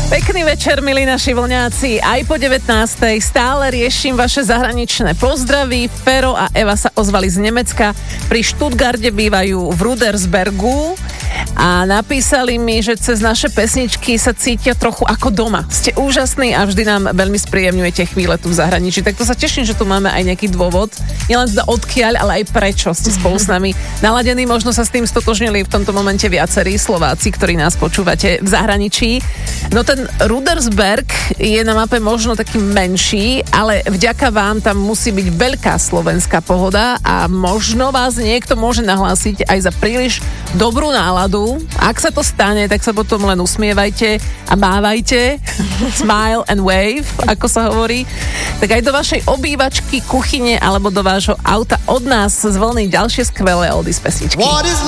Pekný večer, milí naši vlňáci. Aj po 19. stále riešim vaše zahraničné pozdravy. Fero a Eva sa ozvali z Nemecka. Pri Stuttgarte bývajú v Rudersbergu a napísali mi, že cez naše pesničky sa cítia trochu ako doma. Ste úžasní a vždy nám veľmi spríjemňujete chvíle tu v zahraničí. Tak to sa teším, že tu máme aj nejaký dôvod. Nielen teda odkiaľ, ale aj prečo ste spolu s nami naladení. Možno sa s tým stotožnili v tomto momente viacerí Slováci, ktorí nás počúvate v zahraničí. No ten Rudersberg je na mape možno taký menší, ale vďaka vám tam musí byť veľká slovenská pohoda a možno vás niekto môže nahlásiť aj za príliš dobrú náladu. Ak sa to stane, tak sa potom len usmievajte a mávajte. Smile and wave, ako sa hovorí. Tak aj do vašej obývačky, kuchyne alebo do vášho auta od nás zvlní ďalšie skvelé oldies pesničky.